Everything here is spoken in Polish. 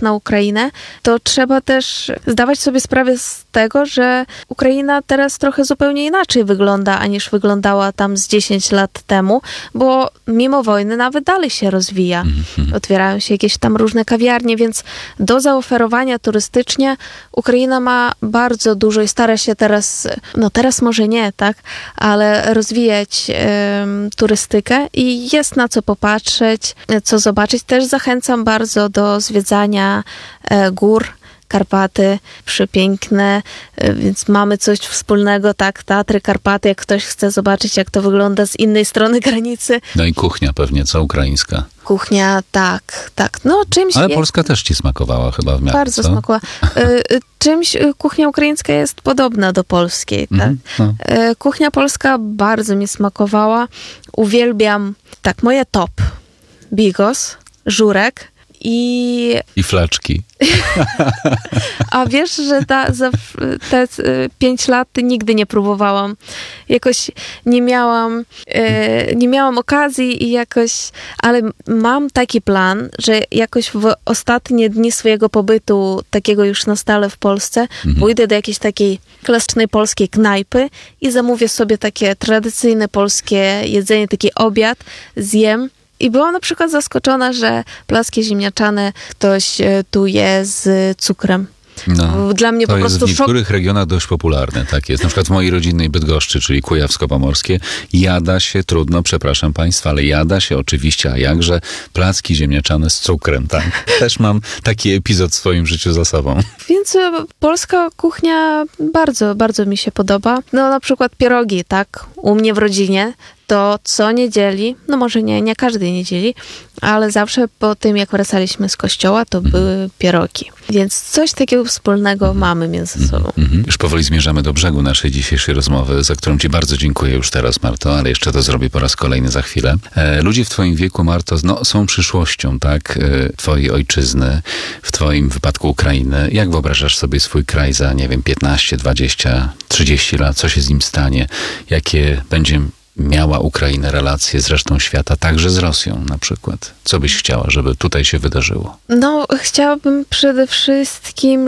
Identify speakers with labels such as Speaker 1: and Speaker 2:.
Speaker 1: na Ukrainę, to trzeba też zdawać sobie sprawę z tego, że Ukraina teraz trochę zupełnie inaczej wygląda, aniż wyglądała tam z 10 lat temu, bo mimo wojny nawet dalej się rozwija. Otwierają się jakieś tam różne kawiarnie, więc do zaoferowania turystycznie Ukraina ma bardzo dużo i stara się teraz, no teraz może nie, tak, ale rozwijać turystykę i jest na co popatrzeć, co zobaczyć. Też zachęcam bardzo do zwiedzania gór. Karpaty przepiękne, więc mamy coś wspólnego, tak, Tatry, Karpaty, jak ktoś chce zobaczyć, jak to wygląda z innej strony granicy.
Speaker 2: No i kuchnia pewnie, co ukraińska.
Speaker 1: Kuchnia, tak, no czymś
Speaker 2: Ale
Speaker 1: jest...
Speaker 2: Polska też ci smakowała chyba w miarę,
Speaker 1: Bardzo
Speaker 2: co?
Speaker 1: smakowała. Czymś kuchnia ukraińska jest podobna do polskiej, tak. Kuchnia polska bardzo mi smakowała. Uwielbiam, tak, moje top. Bigos, żurek i
Speaker 2: flaczki.
Speaker 1: A wiesz, że za te 5 lat nigdy nie próbowałam. Jakoś nie miałam okazji i jakoś, ale mam taki plan, że jakoś w ostatnie dni swojego pobytu, takiego już na stale w Polsce, pójdę do jakiejś takiej klasycznej polskiej knajpy i zamówię sobie takie tradycyjne polskie jedzenie, taki obiad, zjem. I byłam na przykład zaskoczona, że placki ziemniaczane ktoś tu je z cukrem.
Speaker 2: No,
Speaker 1: dla mnie
Speaker 2: to
Speaker 1: po
Speaker 2: jest
Speaker 1: prostu
Speaker 2: w niektórych regionach dość popularne, tak jest. Na przykład w mojej rodzinnej Bydgoszczy, czyli Kujawsko-Pomorskie, jada się, trudno, przepraszam państwa, ale jada się oczywiście, a jakże, placki ziemniaczane z cukrem, tak. Też mam taki epizod w swoim życiu za sobą.
Speaker 1: Więc polska kuchnia bardzo, bardzo mi się podoba. No na przykład pierogi, tak, u mnie w rodzinie. To co niedzieli, no może nie każdej niedzieli, ale zawsze po tym, jak wracaliśmy z kościoła, to były pierogi. Więc coś takiego wspólnego mamy między sobą.
Speaker 2: Już powoli zmierzamy do brzegu naszej dzisiejszej rozmowy, za którą ci bardzo dziękuję już teraz, Marto, ale jeszcze to zrobię po raz kolejny za chwilę. Ludzie w twoim wieku, Marto, no, są przyszłością, tak? Twojej ojczyzny, w twoim wypadku Ukrainy. Jak wyobrażasz sobie swój kraj za, nie wiem, 15, 20, 30 lat? Co się z nim stanie? Jakie będzie miała Ukraina relacje z resztą świata, także z Rosją na przykład? Co byś chciała, żeby tutaj się wydarzyło?
Speaker 1: No, chciałabym przede wszystkim,